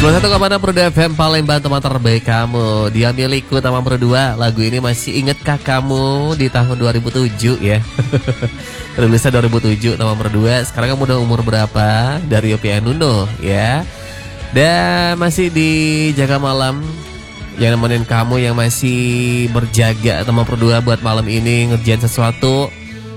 91,6 FM Palembang, teman terbaik kamu. Dia milikku teman berdua. Lagu ini masih ingetkah kamu di tahun 2007 ya? Rilisnya 2007 teman berdua. Sekarang kamu udah umur berapa? Dari Yovie and Nuno ya. Dan masih di Jaga Malam yang nemenin kamu, yang masih berjaga teman berdua buat malam ini ngerjain sesuatu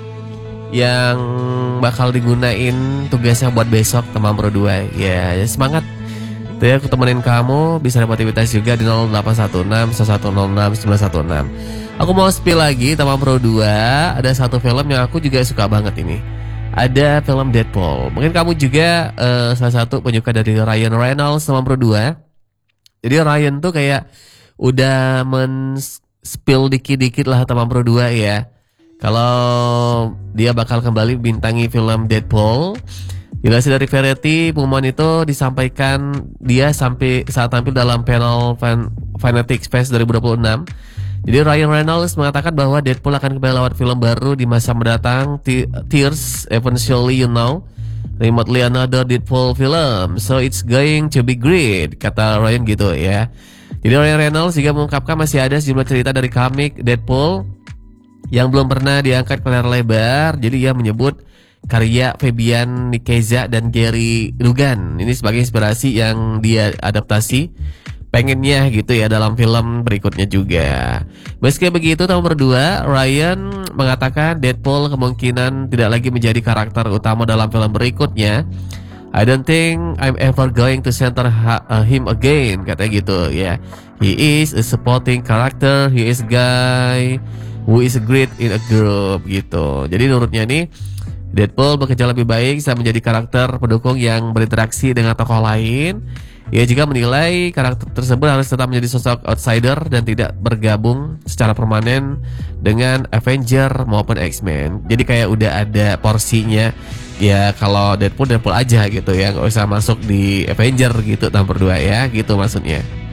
yang bakal digunain tugasnya buat besok teman berdua ya. Semangat. Tuh ya, aku temenin kamu, bisa dapat aktivitas juga di 0816 1106 916. Aku mau spill lagi teman Pro 2. Ada satu film yang aku juga suka banget ini. Ada film Deadpool. Mungkin kamu juga salah satu penyuka dari Ryan Reynolds teman Pro 2. Jadi Ryan tuh kayak udah men-spill dikit-dikit lah teman Pro 2 ya, kalau dia bakal kembali bintangi film Deadpool. Dilansir dari Variety, pengumuman itu disampaikan dia sampai saat tampil dalam panel Fanatics Fest 2026. Jadi Ryan Reynolds mengatakan bahwa Deadpool akan kembali lewat film baru di masa mendatang, Tears Eventually You Know, remotely another Deadpool film, so it's going to be great, kata Ryan gitu ya. Jadi Ryan Reynolds juga mengungkapkan masih ada sejumlah cerita dari komik Deadpool yang belum pernah diangkat ke layar lebar. Jadi ia menyebut karya Fabian Nicieza dan Gary Dugan ini sebagai inspirasi yang dia adaptasi pengennya gitu ya dalam film berikutnya juga. Meski begitu, tahun berdua Ryan mengatakan Deadpool kemungkinan tidak lagi menjadi karakter utama dalam film berikutnya. I don't think I'm ever going to center him again, katanya gitu ya. He is a supporting character, he is a guy who is great in a group gitu. Jadi menurutnya nih, Deadpool bekerja lebih baik saat menjadi karakter pendukung yang berinteraksi dengan tokoh lain. Ia juga menilai karakter tersebut harus tetap menjadi sosok outsider dan tidak bergabung secara permanen dengan Avenger maupun X-Men. Jadi kayak udah ada porsinya ya, kalau Deadpool aja gitu ya, nggak usah masuk di Avenger gitu tahun berdua ya, gitu maksudnya.